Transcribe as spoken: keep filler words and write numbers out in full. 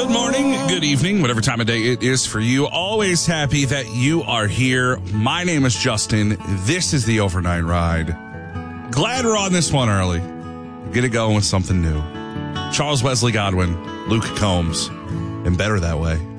Good morning, good evening, whatever time of day it is for you. Always happy that you are here. My name is Justin. This is the Overnight Ride. Glad we're on this one early. Get it going with something new. Charles Wesley Godwin, Luke Combs, and Better That Way.